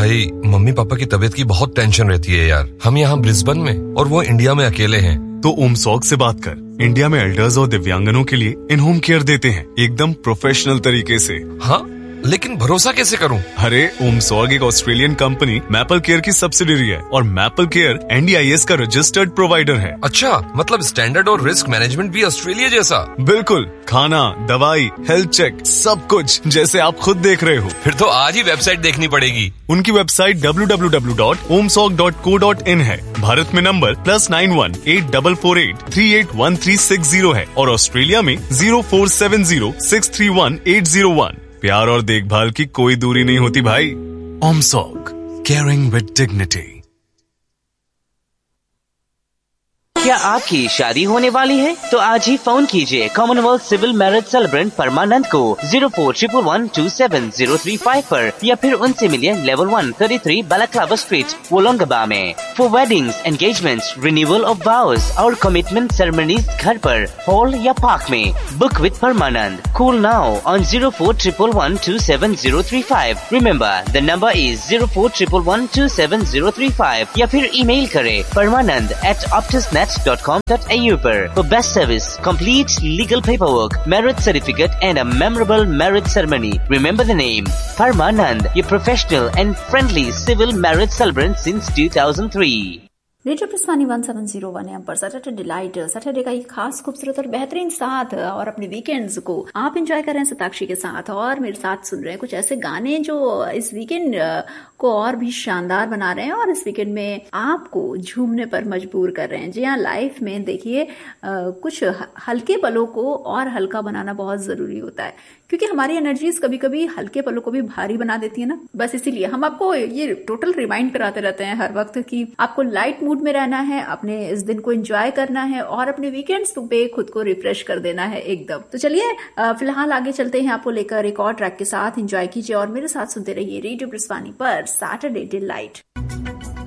भाई mummy papa की तबीयत की बहुत टेंशन रहती है यार। हम यहाँ ब्रिस्बेन में और वो इंडिया में अकेले हैं। तो ओमसॉग से बात कर। इंडिया में एल्डर्स और दिव्यांगनों के लिए इन होम केयर देते हैं एकदम प्रोफेशनल तरीके से। हाँ, लेकिन भरोसा कैसे करूं? अरे ओमसॉग एक ऑस्ट्रेलियन कंपनी मैपल केयर की सब्सिडियरी है और मैपल केयर NDIS का रजिस्टर्ड प्रोवाइडर है। अच्छा, मतलब स्टैंडर्ड और रिस्क मैनेजमेंट भी ऑस्ट्रेलिया जैसा? बिल्कुल, खाना, दवाई, हेल्थ चेक, सब कुछ जैसे आप खुद देख रहे हो। फिर तो आज ही वेबसाइट देखनी पड़ेगी। उनकी वेबसाइट www.omsog.co.in है। भारत में नंबर +91 8448 381360 है और ऑस्ट्रेलिया में 0470 631 801। प्यार और देखभाल की कोई दूरी नहीं होती भाई। ओमसॉग, केयरिंग विद डिग्निटी। क्या आपकी शादी होने वाली है? तो आज ही फोन कीजिए कॉमनवेल्थ सिविल मैरिज सेलिब्रेंट परमानंद को 0411277035 पर या फिर उनसे मिलिए लेवल 1 33 बालाक्लावा स्ट्रीट वोलोंगबा में। For weddings, engagements, renewal of वाउज और कमिटमेंट सेरेमनीज घर पर, हॉल या पार्क में। Book with Parmanand. Call now on 0411127035। Remember the number is 0411127035 या फिर ईमेल करें permanand@optusnet.com.au पर। For best service, complete legal paperwork, marriage certificate and a memorable marriage ceremony. Remember the name Parmanand, your professional and friendly civil marriage celebrant since 2003. Radio प्रिस्मानी 1701 M पर Saturday delight, Saturday का एक खास खूबसूरत और बेहतरीन साथ और अपने वीकेंड्स को आप एंजॉय कर रहे हैं सताक्षी के साथ और मेरे साथ सुन रहे हैं कुछ ऐसे गाने जो इस वीकेंड को और भी शानदार बना रहे हैं और इस वीकेंड में आपको झूमने पर मजबूर कर रहे हैं। जी हाँ, लाइफ में देखिए कुछ हल्के पलों को और हल्का बनाना बहुत जरूरी होता है क्योंकि हमारी एनर्जीज कभी कभी हल्के पलों को भी भारी बना देती है ना। बस इसीलिए हम आपको ये टोटल रिमाइंड कराते रहते हैं हर वक्त कि आपको लाइट मूड में रहना है, अपने इस दिन को एंजॉय करना है और अपने वीकेंड्स पे खुद को रिफ्रेश कर देना है एकदम। तो चलिए फिलहाल आगे चलते हैं आपको लेकर एक और ट्रैक के साथ। एंजॉय कीजिए और मेरे साथ सुनते रहिए रेडियो प्रिस्वानी पर सैटरडे डिलाइट।